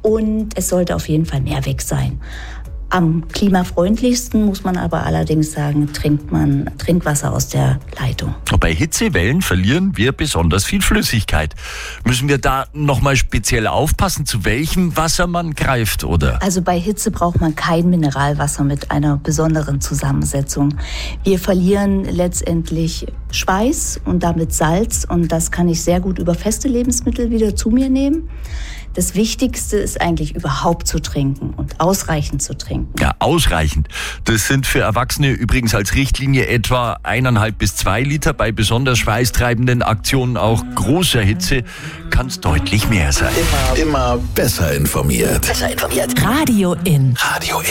und es sollte auf jeden Fall Mehrweg sein. Am klimafreundlichsten muss man aber allerdings sagen, trinkt man Trinkwasser aus der Leitung. Bei Hitzewellen verlieren wir besonders viel Flüssigkeit. Müssen wir da nochmal speziell aufpassen, zu welchem Wasser man greift, oder? Also bei Hitze braucht man kein Mineralwasser mit einer besonderen Zusammensetzung. Wir verlieren letztendlich Schweiß und damit Salz und das kann ich sehr gut über feste Lebensmittel wieder zu mir nehmen. Das Wichtigste ist eigentlich überhaupt zu trinken und ausreichend zu trinken. Ja, ausreichend. Das sind für Erwachsene übrigens als Richtlinie etwa 1,5 bis 2 Liter. Bei besonders schweißtreibenden Aktionen auch großer Hitze kann es deutlich mehr sein. Immer besser informiert. Radio In. Radio In.